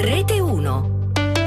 Rete 1.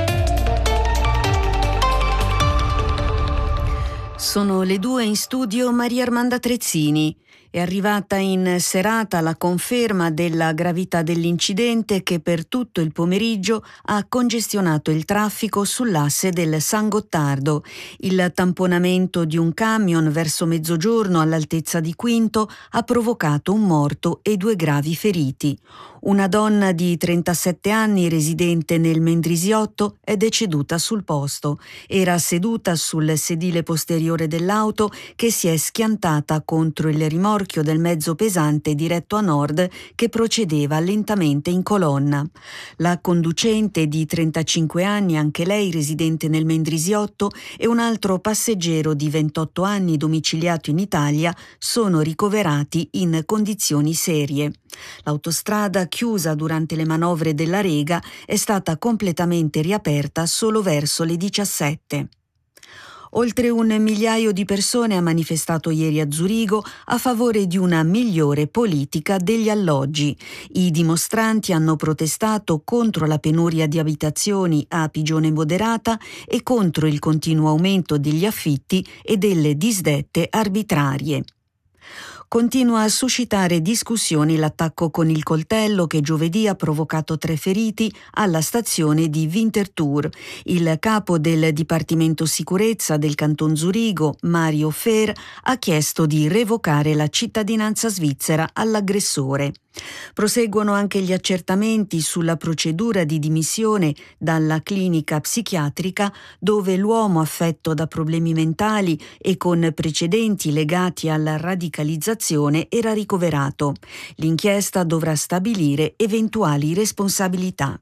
Sono le 2 in studio Maria Armanda Trezzini. È arrivata in serata la conferma della gravità dell'incidente che per tutto il pomeriggio ha congestionato il traffico sull'asse del San Gottardo. Il tamponamento di un camion verso mezzogiorno all'altezza di Quinto ha provocato un morto e 2 gravi feriti. Una donna di 37 anni residente nel Mendrisiotto è deceduta sul posto. Era seduta sul sedile posteriore dell'auto che si è schiantata contro il rimorchio del mezzo pesante diretto a nord che procedeva lentamente in colonna. La conducente di 35 anni, anche lei residente nel Mendrisiotto, e un altro passeggero di 28 anni domiciliato in Italia sono ricoverati in condizioni serie. L'autostrada, chiusa durante le manovre della Rega, è stata completamente riaperta solo verso le 17. Oltre 1 migliaio di persone ha manifestato ieri a Zurigo a favore di una migliore politica degli alloggi. I dimostranti hanno protestato contro la penuria di abitazioni a pigione moderata e contro il continuo aumento degli affitti e delle disdette arbitrarie. Continua a suscitare discussioni l'attacco con il coltello che giovedì ha provocato 3 feriti alla stazione di Winterthur. Il capo del Dipartimento Sicurezza del Canton Zurigo, Mario Fehr, ha chiesto di revocare la cittadinanza svizzera all'aggressore. Proseguono anche gli accertamenti sulla procedura di dimissione dalla clinica psichiatrica dove l'uomo affetto da problemi mentali e con precedenti legati alla radicalizzazione era ricoverato. L'inchiesta dovrà stabilire eventuali responsabilità.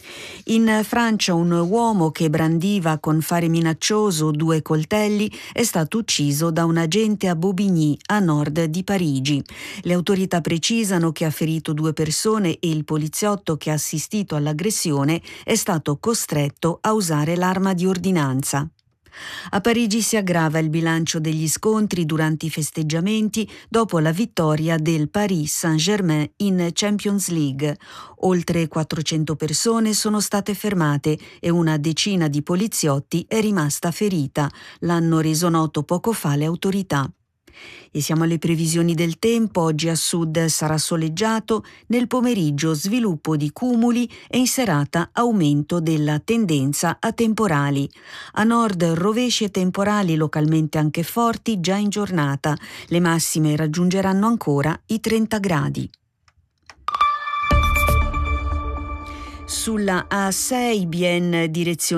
In Francia un uomo che brandiva con fare minaccioso 2 coltelli è stato ucciso da un agente a Bobigny, a nord di Parigi. Le autorità precisano che ha ferito 2 persone e il poliziotto che ha assistito all'aggressione è stato costretto a usare l'arma di ordinanza. A Parigi si aggrava il bilancio degli scontri durante i festeggiamenti dopo la vittoria del Paris Saint-Germain in Champions League. Oltre 400 persone sono state fermate e una decina di poliziotti è rimasta ferita. L'hanno reso noto poco fa le autorità. E siamo alle previsioni del tempo. Oggi a sud sarà soleggiato, nel pomeriggio sviluppo di cumuli e in serata aumento della tendenza a temporali. A nord rovesci e temporali localmente anche forti già in giornata. Le massime raggiungeranno ancora i 30 gradi. Sulla A6 Bienne direzione